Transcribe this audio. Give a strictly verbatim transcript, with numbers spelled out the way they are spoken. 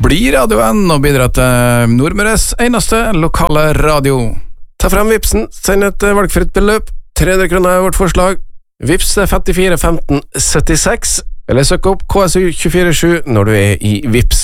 Blir radioen og bidra til Nordmøres eneste lokale radio. Ta frem Vipsen, send et valgfritt beløp. tre hundre kroner er vårt forslag. Vips er femtifire femten syttiseks, eller søk opp K S U to fire sju når du er i Vips.